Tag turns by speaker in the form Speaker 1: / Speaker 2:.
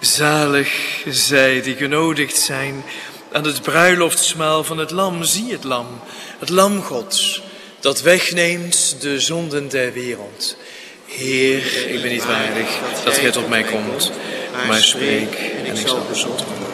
Speaker 1: Zalig zij die genodigd zijn aan het bruiloftsmaal van het lam. Zie het lam Gods, dat wegneemt de zonden der wereld. Heer, ik ben niet waardig dat gij tot mij komt, maar spreek en ik zal gezond worden.